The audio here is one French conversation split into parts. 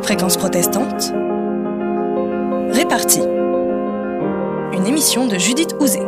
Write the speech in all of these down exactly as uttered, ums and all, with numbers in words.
Fréquence protestante, Répartie. Une émission de Judith Houzé.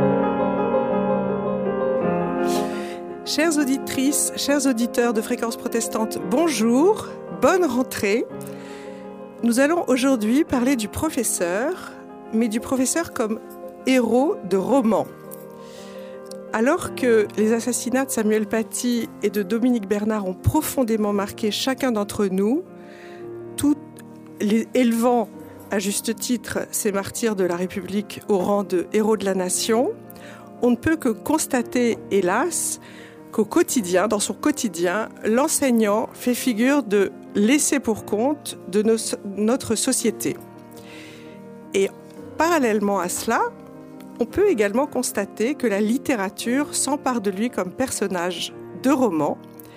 Chères auditrices, chers auditeurs de Fréquence protestante, bonjour, bonne rentrée. Nous allons aujourd'hui parler du professeur, mais du professeur comme héros de roman. Alors que les assassinats de Samuel Paty et de Dominique Bernard ont profondément marqué chacun d'entre nous, tout les élevant à juste titre ces martyrs de la République au rang de héros de la nation, on ne peut que constater, hélas, qu'au quotidien, dans son quotidien, l'enseignant fait figure de laissé pour compte de nos, notre société. Et parallèlement à cela, on peut également constater que la littérature s'empare de lui comme personnage de roman.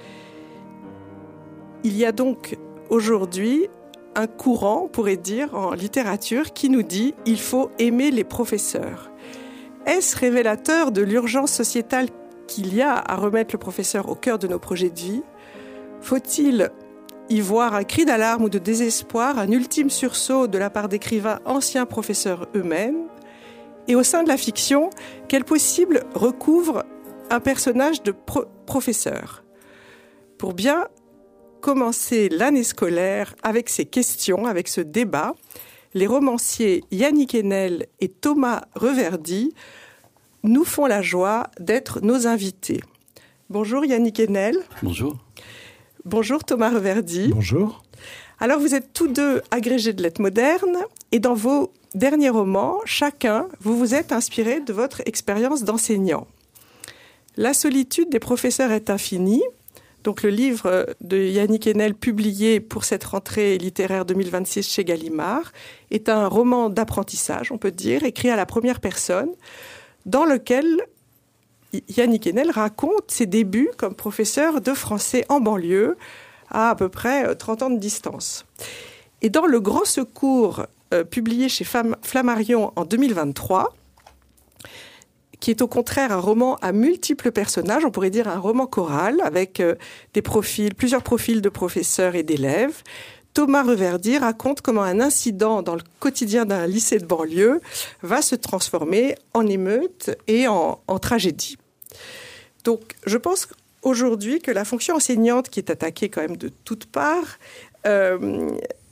Il y a donc aujourd'hui un courant, on pourrait dire, en littérature qui nous dit « il faut aimer les professeurs ». Est-ce révélateur de l'urgence sociétale qu'il y a à remettre le professeur au cœur de nos projets de vie? Faut-il y voir un cri d'alarme ou de désespoir, un ultime sursaut de la part d'écrivains anciens professeurs eux-mêmes? Et au sein de la fiction, quel possible recouvre un personnage de pro- professeur? Pour bien commencer l'année scolaire avec ces questions, avec ce débat, les romanciers Yannick Enel et Thomas Reverdy nous font la joie d'être nos invités. Bonjour Yannick Enel. Bonjour. Bonjour Thomas Reverdy. Bonjour. Alors vous êtes tous deux agrégés de lettres modernes et dans vos derniers romans, chacun, vous vous êtes inspiré de votre expérience d'enseignant. La solitude des professeurs est infinie. Donc le livre de Yannick Enel, publié pour cette rentrée littéraire deux mille vingt-six chez Gallimard, est un roman d'apprentissage, on peut dire, écrit à la première personne, dans lequel Yannick Enel raconte ses débuts comme professeur de français en banlieue, à à peu près trente ans de distance. Et dans Le Grand Secours, euh, publié chez Flammarion en deux mille vingt-trois, qui est au contraire un roman à multiples personnages, on pourrait dire un roman choral, avec euh, des profils, plusieurs profils de professeurs et d'élèves, Thomas Reverdy raconte comment un incident dans le quotidien d'un lycée de banlieue va se transformer en émeute et en, en tragédie. Donc, je pense aujourd'hui que la fonction enseignante, qui est attaquée quand même de toutes parts, euh,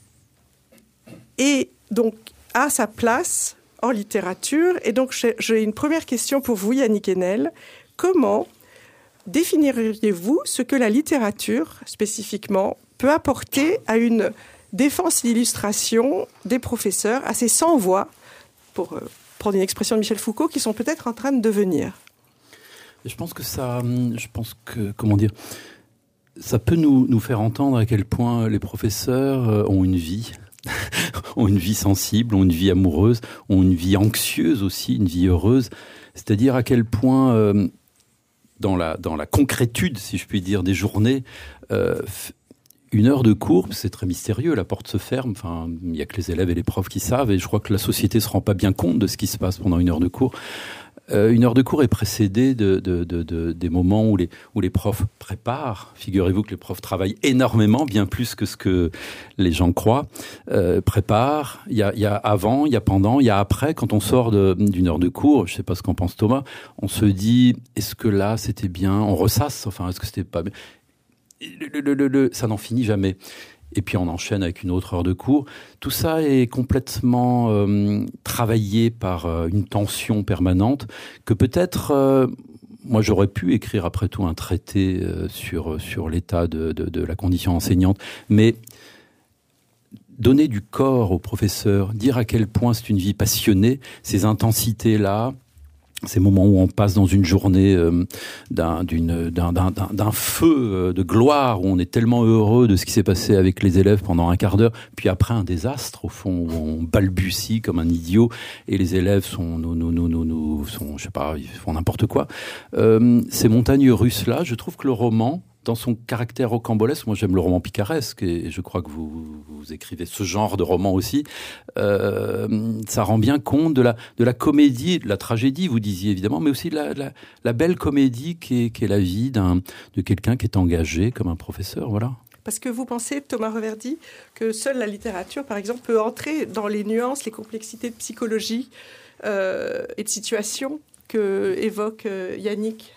est donc à sa place en littérature. Et donc, j'ai, j'ai une première question pour vous, Yannick Enel. Comment définiriez-vous ce que la littérature, spécifiquement, peut apporter à une défense et l'illustration des professeurs, à ces sans-voix, pour euh, prendre une expression de Michel Foucault, qui sont peut-être en train de devenir? Je pense que ça, je pense que, comment dire, ça peut nous, nous faire entendre à quel point les professeurs ont une vie, ont une vie sensible, ont une vie amoureuse, ont une vie anxieuse aussi, une vie heureuse. C'est-à-dire à quel point, euh, dans la, dans la concrétude, si je puis dire, des journées, euh, une heure de cours, c'est très mystérieux, la porte se ferme, enfin, il n'y a que les élèves et les profs qui savent, et je crois que la société ne se rend pas bien compte de ce qui se passe pendant une heure de cours. Euh, une heure de cours est précédée de, de, de, de, des moments où les, où les profs préparent. Figurez-vous que les profs travaillent énormément, bien plus que ce que les gens croient. Euh, préparent, il y a, il y a avant, il y a pendant, il y a après. Quand on sort de, d'une heure de cours, je ne sais pas ce qu'en pense Thomas, on se dit, est-ce que là c'était bien? On ressasse, enfin, est-ce que c'était pas bien? Le, le, le, le, ça n'en finit jamais. Et puis on enchaîne avec une autre heure de cours. Tout ça est complètement euh, travaillé par euh, une tension permanente que peut-être, euh, moi j'aurais pu écrire après tout un traité euh, sur, sur l'état de, de, de la condition enseignante, mais donner du corps aux professeurs, dire à quel point c'est une vie passionnée, ces intensités-là, ces moments où on passe dans une journée euh, d'un, d'une, d'un, d'un, d'un feu euh, de gloire, où on est tellement heureux de ce qui s'est passé avec les élèves pendant un quart d'heure, puis après un désastre, au fond, où on balbutie comme un idiot, et les élèves sont, nous, nous, nous, nous, nous, sont, je sais pas, ils font n'importe quoi. Euh, ces montagnes russes-là, je trouve que le roman, dans son caractère rocambolesque, moi j'aime le roman picaresque, et je crois que vous, vous écrivez ce genre de roman aussi, euh, ça rend bien compte de la, de la comédie, de la tragédie, vous disiez évidemment, mais aussi de la, la, la belle comédie qui est, qui est la vie d'un, de quelqu'un qui est engagé comme un professeur, voilà. Parce que vous pensez, Thomas Reverdy, que seule la littérature, par exemple, peut entrer dans les nuances, les complexités de psychologie euh, et de situation que évoque euh, Yannick.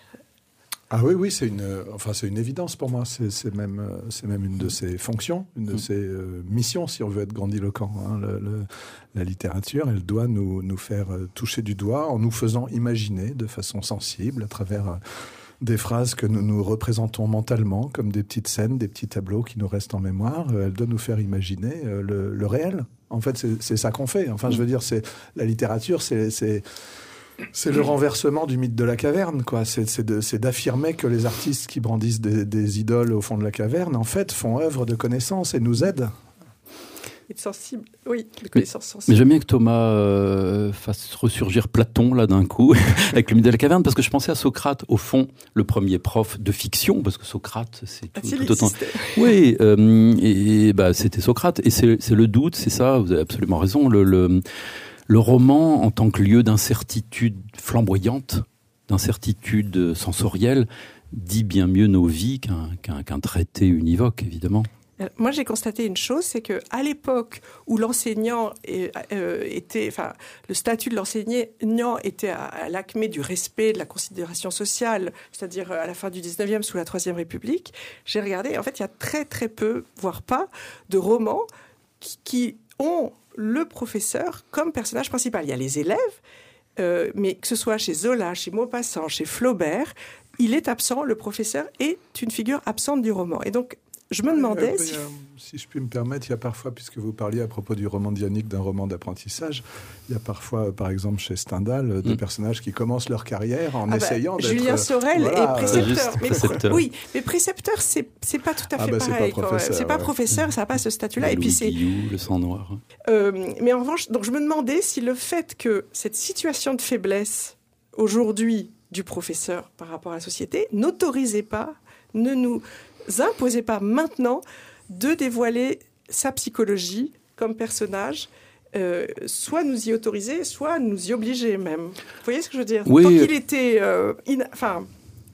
Ah oui, oui, c'est une, enfin, c'est une évidence pour moi. C'est, c'est, même, c'est même une de ses fonctions, une de mmh. ses euh, missions, si on veut être grandiloquent. Hein. Le, le, la littérature, elle doit nous, nous faire toucher du doigt en nous faisant imaginer de façon sensible à travers euh, des phrases que nous nous représentons mentalement comme des petites scènes, des petits tableaux qui nous restent en mémoire. Elle doit nous faire imaginer euh, le, le réel. En fait, c'est, c'est ça qu'on fait. Enfin, mmh. je veux dire, c'est, la littérature, c'est... c'est C'est le renversement du mythe de la caverne, quoi. C'est, c'est, de, c'est d'affirmer que les artistes qui brandissent des, des idoles au fond de la caverne, en fait, font œuvre de connaissance et nous aident. Et de sensible, oui, de connaissance sensible. Mais j'aime bien que Thomas euh, fasse ressurgir Platon, là, d'un coup, avec le mythe de la caverne, parce que je pensais à Socrate, au fond, le premier prof de fiction, parce que Socrate, c'est tout, tout autant... Oui, euh, et, et bah, c'était Socrate, et c'est, c'est le doute, c'est ça, vous avez absolument raison, le... le Le roman, en tant que lieu d'incertitude flamboyante, d'incertitude sensorielle, dit bien mieux nos vies qu'un, qu'un, qu'un traité univoque, évidemment. Moi, j'ai constaté une chose, c'est qu'à l'époque où l'enseignant est, euh, était, enfin, le statut de l'enseignant était à, à l'acmé du respect, de la considération sociale, c'est-à-dire à la fin du dix-neuvième, sous la Troisième République, j'ai regardé, en fait, il y a très très peu, voire pas, de romans qui, qui ont le professeur comme personnage principal. Il y a les élèves, euh, mais que ce soit chez Zola, chez Maupassant, chez Flaubert, il est absent, le professeur est une figure absente du roman. Et donc, je me demandais... Euh, si... euh, si je puis me permettre, il y a parfois, puisque vous parliez à propos du roman de Yannick, d'un roman d'apprentissage, il y a parfois, par exemple, chez Stendhal, des mmh. personnages qui commencent leur carrière en ah essayant bah, d'être... Julien Sorel voilà, est précepteur. Euh, mais précepteur. Oui, mais précepteur, c'est, c'est pas tout à fait ah bah, pareil. C'est pas professeur, c'est pas ouais. professeur, ça n'a pas ce statut-là. Le et puis Louis c'est Guillou, le sang noir. Euh, mais en revanche, donc je me demandais si le fait que cette situation de faiblesse, aujourd'hui, du professeur par rapport à la société, n'autorisait pas, ne nous imposait pas maintenant de dévoiler sa psychologie comme personnage, euh, soit nous y autoriser, soit nous y obliger même. Vous voyez ce que je veux dire ? Oui. Tant qu'il était euh, in... enfin,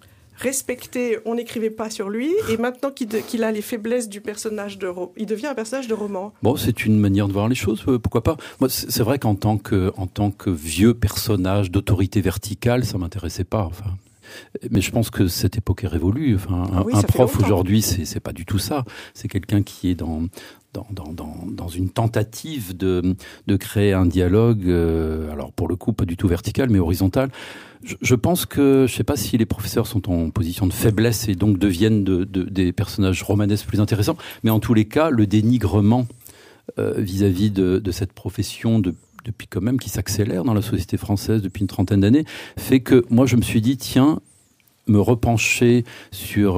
respecté, on n'écrivait pas sur lui, et maintenant qu'il, de... qu'il a les faiblesses du personnage de ro... il devient un personnage de roman. Bon, c'est une manière de voir les choses, pourquoi pas. Moi, c'est vrai qu'en tant que, en tant que vieux personnage d'autorité verticale, ça m'intéressait pas, enfin... Mais je pense que cette époque est révolue. Enfin, un, ah oui, un prof aujourd'hui, c'est, c'est pas du tout ça. C'est quelqu'un qui est dans, dans, dans, dans, dans une tentative de, de créer un dialogue, euh, alors pour le coup, pas du tout vertical, mais horizontal. Je, je pense que, je sais pas si les professeurs sont en position de faiblesse et donc deviennent de, de, des personnages romanesques plus intéressants, mais en tous les cas, le dénigrement euh, vis-à-vis de, de cette profession de depuis quand même, qui s'accélère dans la société française depuis une trentaine d'années, fait que moi je me suis dit, tiens, me repencher sur,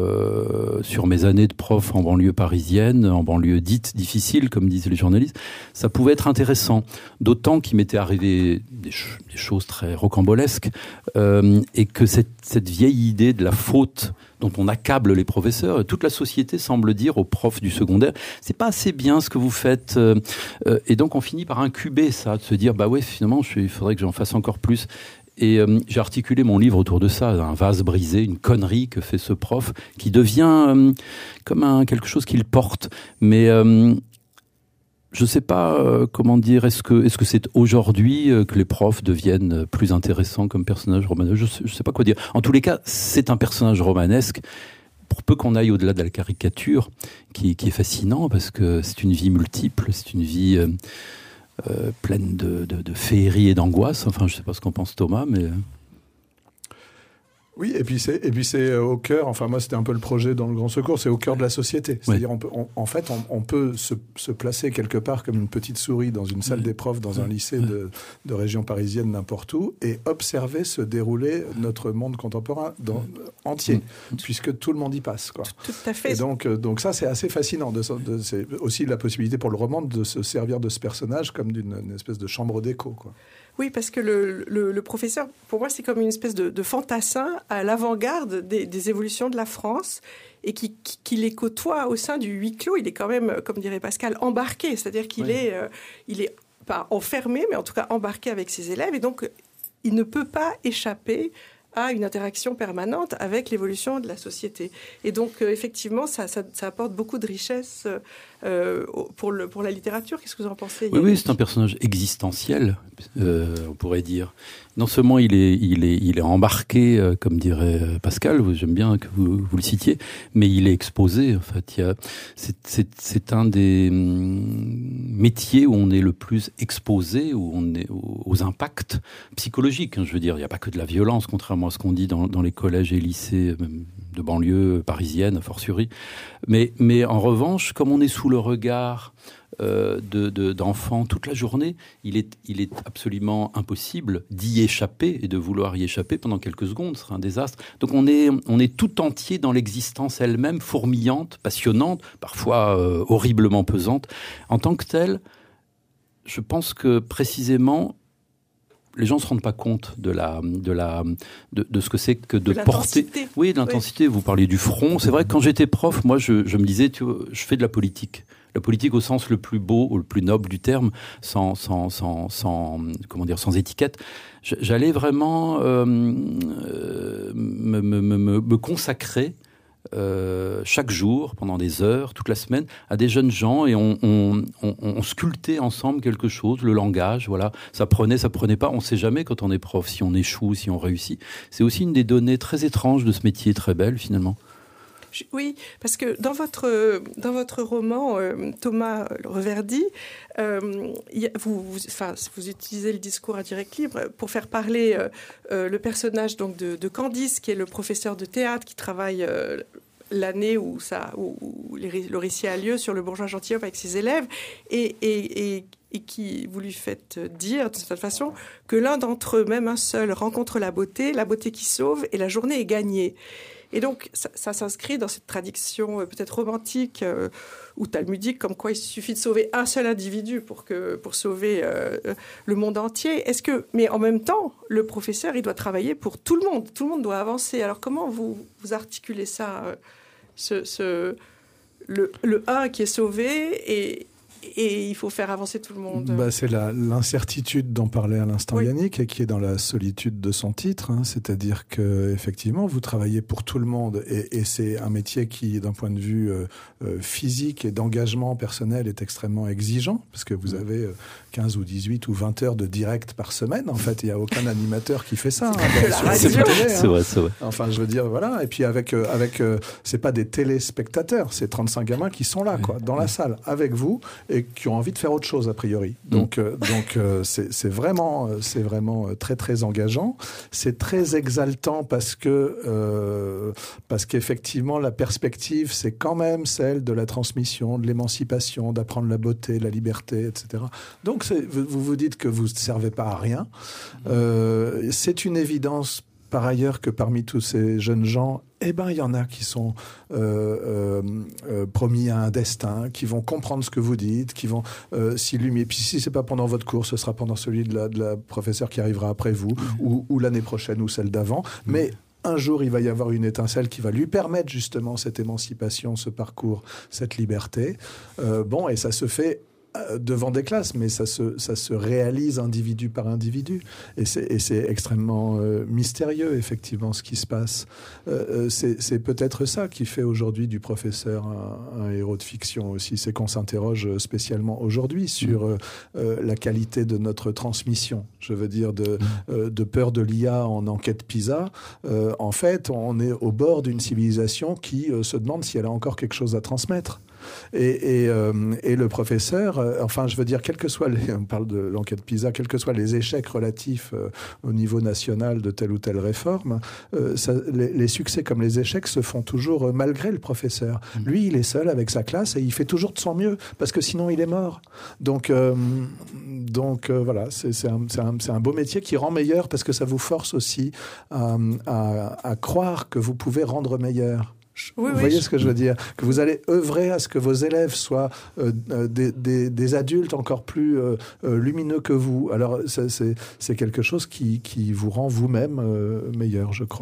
euh, sur mes années de prof en banlieue parisienne, en banlieue dite difficile, comme disent les journalistes, ça pouvait être intéressant. D'autant qu'il m'était arrivé des, ch- des choses très rocambolesques, euh, et que cette, cette vieille idée de la faute dont on accable les professeurs, toute la société semble dire aux profs du secondaire, c'est pas assez bien ce que vous faites, euh, euh, et donc on finit par incuber ça, de se dire, bah ouais, finalement, il faudrait que j'en fasse encore plus. Et euh, j'ai articulé mon livre autour de ça, un vase brisé, une connerie que fait ce prof, qui devient euh, comme un, quelque chose qu'il porte. Mais euh, je sais pas euh, comment dire, est-ce que, est-ce que c'est aujourd'hui euh, que les profs deviennent plus intéressants comme personnages romanesques ? Je sais, je sais pas quoi dire. En tous les cas, c'est un personnage romanesque, pour peu qu'on aille au-delà de la caricature, qui, qui est fascinant, parce que c'est une vie multiple, c'est une vie... Euh, Euh, pleine de, de, de féerie et d'angoisse. Enfin, je ne sais pas ce qu'en pense Thomas, mais... Oui, et puis c'est, et puis c'est au cœur, enfin moi c'était un peu le projet dans le Grand Secours, c'est au cœur de la société. C'est-à-dire, on peut, on, en fait, on, on peut se, se placer quelque part comme une petite souris dans une salle des profs, dans un lycée de, de région parisienne, n'importe où, et observer se dérouler notre monde contemporain dans, entier, puisque tout le monde y passe, quoi. Tout, tout à fait. Et donc, donc ça, c'est assez fascinant. De, de, c'est aussi la possibilité pour le roman de se servir de ce personnage comme d'une une espèce de chambre d'écho, quoi. Oui, parce que le, le, le professeur, pour moi, c'est comme une espèce de, de fantassin à l'avant-garde des, des évolutions de la France et qui, qui, qui les côtoie au sein du huis clos. Il est quand même, comme dirait Pascal, embarqué. C'est-à-dire qu'il oui. est, euh, il est pas enfermé, mais en tout cas embarqué avec ses élèves. Et donc, il ne peut pas échapper a une interaction permanente avec l'évolution de la société. Et donc, euh, effectivement, ça, ça, ça apporte beaucoup de richesse euh, pour, le, pour la littérature. Qu'est-ce que vous en pensez ? Oui, oui, c'est un personnage existentiel, euh, on pourrait dire. Non seulement il est, il est, il est embarqué, euh, comme dirait Pascal, j'aime bien que vous, vous le citiez, mais il est exposé. En fait, il y a, c'est, c'est, c'est un des métiers où on est le plus exposé, où on est aux, aux impacts psychologiques. Hein, je veux dire, il n'y a pas que de la violence, contrairement à ce qu'on dit dans, dans les collèges et lycées même de banlieue parisienne, a fortiori. Mais, mais en revanche, comme on est sous le regard Euh, de, de, d'enfants toute la journée, il est, il est absolument impossible d'y échapper et de vouloir y échapper pendant quelques secondes, ce serait un désastre. Donc on est, on est tout entier dans l'existence elle-même, fourmillante, passionnante, parfois euh, horriblement pesante. En tant que telle, je pense que précisément, les gens ne se rendent pas compte de la, de la, de, de ce que c'est que de, de porter. Oui, de l'intensité. Oui. Vous parliez du front. C'est vrai que quand j'étais prof, moi, je, je me disais, tu vois, je fais de la politique. La politique au sens le plus beau, ou le plus noble du terme, sans, sans, sans, sans, comment dire, sans étiquette. J'allais vraiment euh, me, me, me, me consacrer euh, chaque jour, pendant des heures, toute la semaine, à des jeunes gens, et on, on, on, on sculptait ensemble quelque chose, le langage, voilà. Ça prenait, ça prenait pas. On sait jamais quand on est prof si on échoue, si on réussit. C'est aussi une des données très étranges de ce métier, très belle finalement. Oui, parce que dans votre, dans votre roman, euh, Thomas Reverdy, euh, y a, vous, vous, enfin, vous utilisez le discours à direct libre pour faire parler euh, euh, le personnage donc, de, de Candice, qui est le professeur de théâtre qui travaille euh, l'année où, ça, où, où le récit a lieu sur le bourgeois gentilhomme avec ses élèves, et, et, et, et qui vous lui faites dire, de cette façon, que l'un d'entre eux, même un seul, rencontre la beauté, la beauté qui sauve, et la journée est gagnée. Et donc, ça, ça s'inscrit dans cette tradition euh, peut-être romantique euh, ou talmudique, comme quoi il suffit de sauver un seul individu pour, que, pour sauver euh, le monde entier. Est-ce que, mais en même temps, le professeur, il doit travailler pour tout le monde. Tout le monde doit avancer. Alors, comment vous, vous articulez ça, euh, ce, ce, le, le un qui est sauvé et... et il faut faire avancer tout le monde. Bah, c'est la, l'incertitude dont parlait à l'instant oui. Yannick, et qui est dans la solitude de son titre. Hein, c'est-à-dire que effectivement, vous travaillez pour tout le monde, et, et c'est un métier qui, d'un point de vue euh, euh, physique et d'engagement personnel, est extrêmement exigeant, parce que vous avez euh, quinze ou dix-huit ou vingt heures de direct par semaine. En fait, il n'y a aucun animateur qui fait ça. Hein, dans, c'est, vrai, télé, c'est hein. vrai, c'est vrai. Enfin, je veux dire, voilà. Et puis avec, euh, avec, euh, c'est pas des téléspectateurs, c'est trente-cinq gamins qui sont là, quoi, dans la salle, avec vous, et qui ont envie de faire autre chose a priori. Donc, euh, donc euh, c'est, c'est vraiment, c'est vraiment très très engageant. C'est très exaltant parce que euh, parce qu'effectivement la perspective, c'est quand même celle de la transmission, de l'émancipation, d'apprendre la beauté, la liberté, et cetera. Donc c'est, vous vous dites que vous ne servez pas à rien. Euh, c'est une évidence par ailleurs que parmi tous ces jeunes gens, eh ben, il y en a qui sont euh, euh, euh, promis à un destin, qui vont comprendre ce que vous dites, qui vont euh, s'illuminer. Puis si c'est pas pendant votre cours, ce sera pendant celui de la, de la professeure qui arrivera après vous, mmh. ou, ou l'année prochaine, ou celle d'avant. Mmh. Mais un jour, il va y avoir une étincelle qui va lui permettre justement cette émancipation, ce parcours, cette liberté. Euh, bon, et ça se fait devant des classes, mais ça se, ça se réalise individu par individu. Et c'est, et c'est extrêmement euh, mystérieux, effectivement, ce qui se passe. Euh, c'est, c'est peut-être ça qui fait aujourd'hui du professeur un, un héros de fiction aussi. C'est qu'on s'interroge spécialement aujourd'hui sur euh, euh, la qualité de notre transmission. Je veux dire, de, euh, de peur de l'I A en enquête PISA. Euh, en fait, on est au bord d'une civilisation qui euh, se demande si elle a encore quelque chose à transmettre. Et, et, euh, et le professeur, euh, enfin, je veux dire, quel que soit les, on parle de l'enquête PISA, quels que soient les échecs relatifs euh, au niveau national de telle ou telle réforme, euh, ça, les, les succès comme les échecs se font toujours euh, malgré le professeur. Mmh. Lui, il est seul avec sa classe et il fait toujours de son mieux parce que sinon il est mort. Donc, euh, donc euh, voilà, c'est, c'est, un, c'est, un, c'est un beau métier qui rend meilleur parce que ça vous force aussi à, à, à croire que vous pouvez rendre meilleur. Oui, vous oui, voyez je... ce que je veux dire, que vous allez œuvrer à ce que vos élèves soient euh, des, des, des adultes encore plus euh, euh, lumineux que vous. Alors c'est, c'est, c'est quelque chose qui, qui vous rend vous-même euh, meilleur, je crois.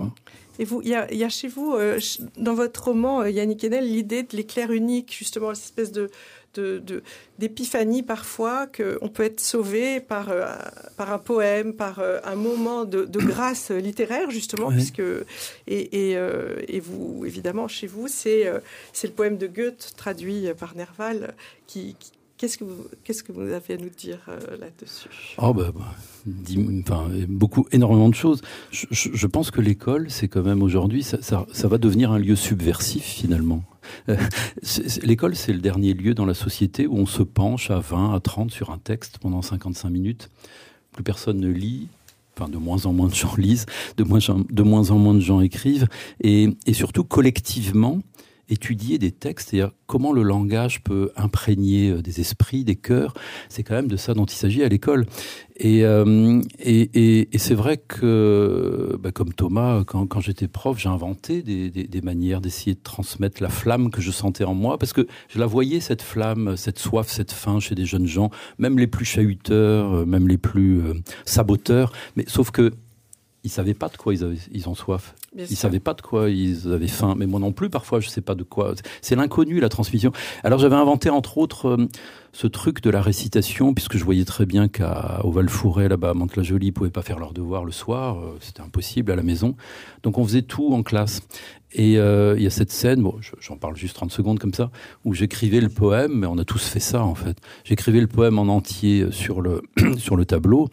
Et vous, il y a, y a chez vous, euh, dans votre roman, Yannick Enel, l'idée de l'éclair unique, justement, cette espèce de, de, de, d'épiphanie parfois, qu'on peut être sauvé par, euh, par un poème, par euh, un moment de, de grâce littéraire, justement, oui. puisque... Et, et, euh, et vous, évidemment, chez vous, c'est, euh, c'est le poème de Goethe, traduit par Nerval, qui... qui Qu'est-ce que, vous, qu'est-ce que vous avez à nous dire euh, là-dessus ? Oh bah, bah dis, enfin, beaucoup, énormément de choses. Je, je, je pense que l'école, c'est quand même aujourd'hui, ça, ça, ça va devenir un lieu subversif finalement. Euh, c'est, c'est, l'école, c'est le dernier lieu dans la société où on se penche à vingt, à trente sur un texte pendant cinquante-cinq minutes. Plus personne ne lit. Enfin, de moins en moins de gens lisent, de moins, de moins en moins de gens écrivent. Et, et surtout, collectivement, étudier des textes, c'est-à-dire comment le langage peut imprégner des esprits, des cœurs, c'est quand même de ça dont il s'agit à l'école. Et, euh, et, et, et c'est vrai que, bah, comme Thomas, quand, quand j'étais prof, j'ai inventé des, des, des manières d'essayer de transmettre la flamme que je sentais en moi, parce que je la voyais, cette flamme, cette soif, cette faim chez des jeunes gens, même les plus chahuteurs, même les plus euh, saboteurs, mais sauf que ils savaient pas de quoi ils, avaient, ils ont soif. Bien ils sûr. Savaient pas de quoi ils avaient faim. Mais moi non plus, parfois, je sais pas de quoi. C'est l'inconnu, la transmission. Alors, j'avais inventé, entre autres, euh, ce truc de la récitation, puisque je voyais très bien qu'à au Val-Fouret, là-bas, à Mantes-la-Jolie, ils pouvaient pas faire leurs devoirs le soir. Euh, c'était impossible à la maison. Donc, on faisait tout en classe. Et euh, il y a cette scène, bon, j'en parle juste trente secondes comme ça, où j'écrivais le poème, mais on a tous fait ça, en fait. J'écrivais le poème en entier sur le, sur le tableau.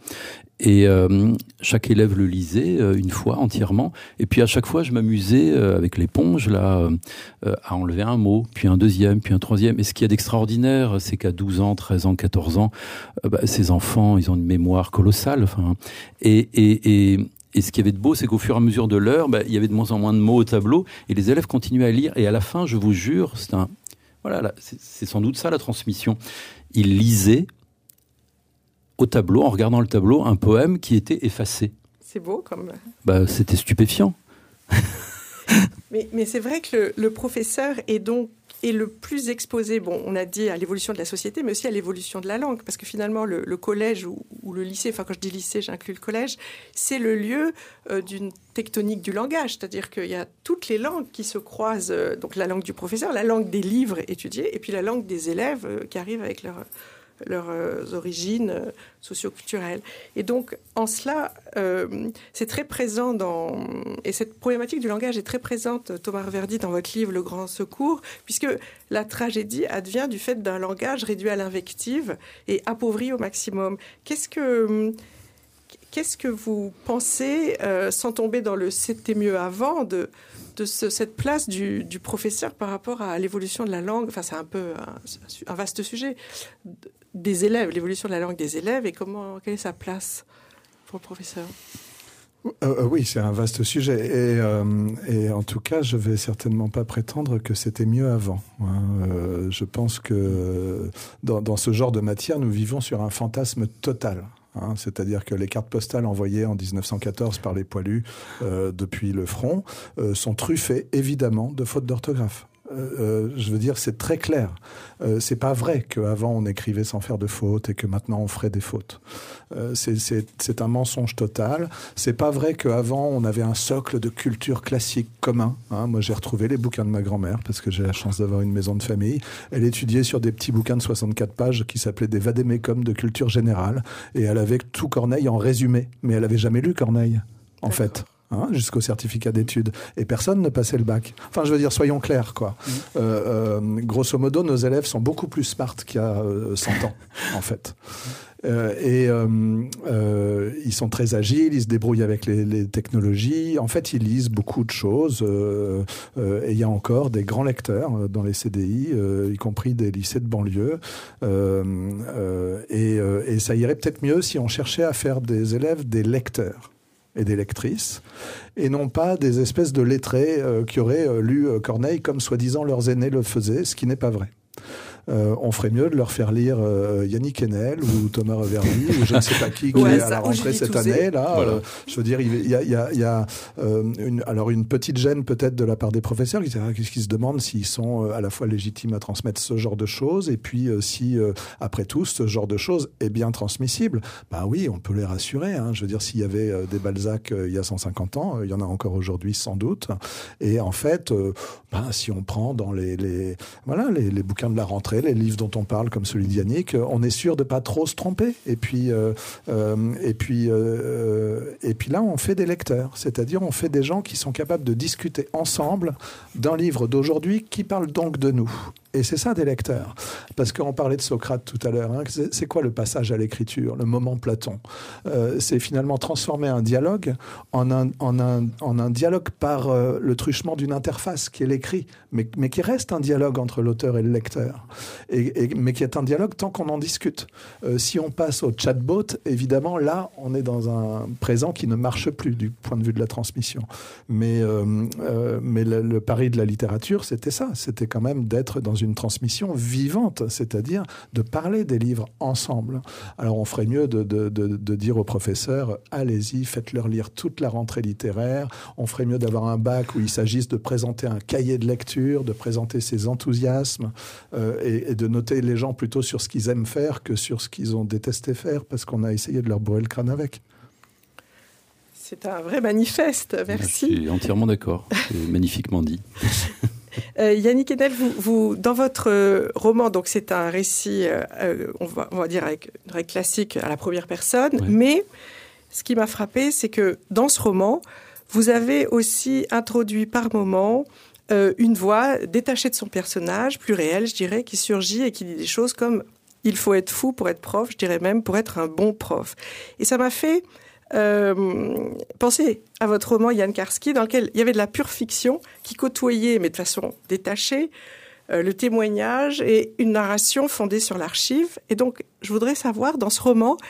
Et euh, chaque élève le lisait euh, une fois entièrement. Et puis à chaque fois, je m'amusais euh, avec l'éponge là euh, à enlever un mot, puis un deuxième, puis un troisième. Et ce qu'il y a d'extraordinaire, c'est qu'à douze ans, treize ans, quatorze ans, euh, bah, ces enfants, ils ont une mémoire colossale. Enfin, et, et, et, et ce qu'il y avait de beau, c'est qu'au fur et à mesure de l'heure, bah, il y avait de moins en moins de mots au tableau, et les élèves continuaient à lire. Et à la fin, je vous jure, c'est un, voilà, là, c'est, c'est sans doute ça la transmission. Ils lisaient au tableau, en regardant le tableau, un poème qui était effacé. C'est beau comme... Bah, c'était stupéfiant. mais, mais c'est vrai que le, le professeur est donc est le plus exposé, bon, on a dit à l'évolution de la société, mais aussi à l'évolution de la langue, parce que finalement, le, le collège ou, ou le lycée, enfin quand je dis lycée, j'inclus le collège, c'est le lieu euh, d'une tectonique du langage, c'est-à-dire qu'il y a toutes les langues qui se croisent, euh, donc la langue du professeur, la langue des livres étudiés, et puis la langue des élèves euh, qui arrivent avec leur... leurs euh, origines euh, socio-culturelles. Et donc, en cela, euh, c'est très présent dans... Et cette problématique du langage est très présente, Thomas Reverdy, dans votre livre « Le Grand Secours », puisque la tragédie advient du fait d'un langage réduit à l'invective et appauvri au maximum. Qu'est-ce que... Qu'est-ce que vous pensez, euh, sans tomber dans le « c'était mieux avant », de, de ce, cette place du, du professeur par rapport à l'évolution de la langue ? Enfin, c'est un peu un, un vaste sujet. Des élèves, l'évolution de la langue des élèves, et comment, quelle est sa place pour le professeur ? Euh, oui, c'est un vaste sujet. Et, euh, et en tout cas, je ne vais certainement pas prétendre que c'était mieux avant. Hein. Euh, je pense que dans, dans ce genre de matière, nous vivons sur un fantasme total. Hein, c'est-à-dire que les cartes postales envoyées en dix-neuf cent quatorze par les poilus euh, depuis le front euh, sont truffées, évidemment, de fautes d'orthographe. Euh, je veux dire, c'est très clair. Euh, c'est pas vrai qu'avant on écrivait sans faire de fautes et que maintenant on ferait des fautes. Euh, c'est, c'est, c'est un mensonge total. C'est pas vrai qu'avant on avait un socle de culture classique commun. Hein. Moi, j'ai retrouvé les bouquins de ma grand-mère parce que j'ai la chance d'avoir une maison de famille. Elle étudiait sur des petits bouquins de soixante-quatre pages qui s'appelaient des vadémécums de culture générale, et elle avait tout Corneille en résumé. Mais elle avait jamais lu Corneille, en D'accord. fait. Hein, jusqu'au certificat d'études. Et personne ne passait le bac. Enfin, je veux dire, soyons clairs, quoi. Mmh. Euh, euh, grosso modo, nos élèves sont beaucoup plus smart qu'il y a euh, cent ans, en fait. Euh, et euh, euh, ils sont très agiles, ils se débrouillent avec les, les technologies. En fait, ils lisent beaucoup de choses. Euh, euh, et il y a encore des grands lecteurs dans les C D I, euh, y compris des lycées de banlieue. Euh, euh, et, euh, et ça irait peut-être mieux si on cherchait à faire des élèves des lecteurs et des lectrices, et non pas des espèces de lettrés euh, qui auraient euh, lu euh, Corneille comme soi-disant leurs aînés le faisaient, ce qui n'est pas vrai. euh, on ferait mieux de leur faire lire euh, Yannick Enel ou Thomas Reverdy ou je ne sais pas qui qui Ouais, est ça, à la rentrée cette Touzé. année. Là, Voilà. euh, je veux dire, il y a, il y a, il y a euh, une, alors une petite gêne peut-être de la part des professeurs qui, qui se demandent s'ils sont euh, à la fois légitimes à transmettre ce genre de choses et puis euh, si, euh, après tout, ce genre de choses est bien transmissible. Ben oui, on peut les rassurer. Hein. Je veux dire, s'il y avait euh, des Balzac euh, il y a cent cinquante ans, euh, il y en a encore aujourd'hui sans doute. Et en fait, euh, ben, si on prend dans les, les, voilà, les, les bouquins de la rentrée, les livres dont on parle, comme celui d'Yannick, on est sûr de pas trop se tromper. Et puis, euh, euh, et puis, euh, et puis là, on fait des lecteurs, c'est-à-dire on fait des gens qui sont capables de discuter ensemble d'un livre d'aujourd'hui qui parle donc de nous. Et c'est ça des lecteurs. Parce qu'on parlait de Socrate tout à l'heure. Hein. C'est, c'est quoi le passage à l'écriture, le moment Platon ? euh, C'est finalement transformer un dialogue en un, en un, en un dialogue par euh, le truchement d'une interface qui est l'écrit, mais, mais qui reste un dialogue entre l'auteur et le lecteur. Et, et, mais qui est un dialogue tant qu'on en discute. Euh, si on passe au chatbot, évidemment, là, on est dans un présent qui ne marche plus du point de vue de la transmission. Mais, euh, euh, mais le, le pari de la littérature, c'était ça. C'était quand même d'être dans une transmission vivante, c'est-à-dire de parler des livres ensemble. Alors on ferait mieux de, de, de, de dire aux professeurs, allez-y, faites-leur lire toute la rentrée littéraire. On ferait mieux d'avoir un bac où il s'agisse de présenter un cahier de lecture, de présenter ses enthousiasmes euh, et, et de noter les gens plutôt sur ce qu'ils aiment faire que sur ce qu'ils ont détesté faire parce qu'on a essayé de leur bourrer le crâne avec. C'est un vrai manifeste, merci. Je suis entièrement d'accord, c'est magnifiquement dit. Euh, Yannick Enel, vous, vous, dans votre euh, roman, donc c'est un récit, euh, on, va, on va dire avec une règle classique à la première personne, Ouais. mais ce qui m'a frappé, c'est que dans ce roman, vous avez aussi introduit par moments euh, une voix détachée de son personnage, plus réelle, je dirais, qui surgit et qui dit des choses comme « il faut être fou pour être prof », je dirais même pour être un bon prof. Et ça m'a fait Euh, pensez à votre roman Jan Karski, dans lequel il y avait de la pure fiction qui côtoyait, mais de façon détachée, euh, le témoignage et une narration fondée sur l'archive. Et donc, je voudrais savoir, dans ce roman,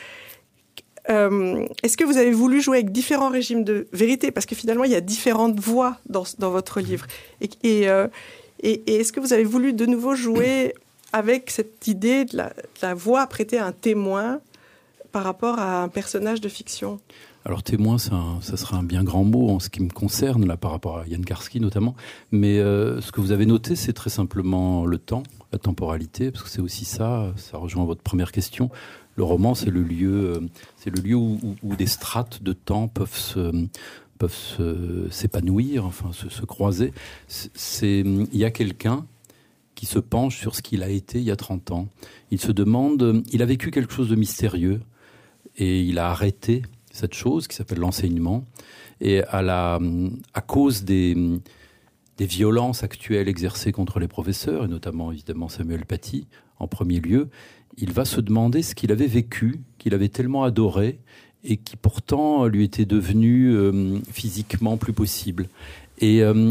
euh, est-ce que vous avez voulu jouer avec différents régimes de vérité ? Parce que finalement, il y a différentes voix dans, dans votre livre. Et, et, euh, et, et est-ce que vous avez voulu de nouveau jouer avec cette idée de la, de la voix prêtée à un témoin par rapport à un personnage de fiction? Alors témoin, c'est un, ça sera un bien grand mot en ce qui me concerne, là, par rapport à Jan Karski notamment. Mais euh, ce que vous avez noté, c'est très simplement le temps, la temporalité, parce que c'est aussi ça, ça rejoint votre première question. Le roman, c'est le lieu, euh, c'est le lieu où, où, où des strates de temps peuvent se, peuvent se, s'épanouir, enfin se, se croiser. C'est, c'est, il y a quelqu'un qui se penche sur ce qu'il a été il y a trente ans. Il se demande, il a vécu quelque chose de mystérieux et il a arrêté cette chose qui s'appelle l'enseignement. Et à, la, à cause des, des violences actuelles exercées contre les professeurs, et notamment évidemment Samuel Paty en premier lieu, il va se demander ce qu'il avait vécu, qu'il avait tellement adoré et qui pourtant lui était devenu euh, physiquement plus possible. Et euh,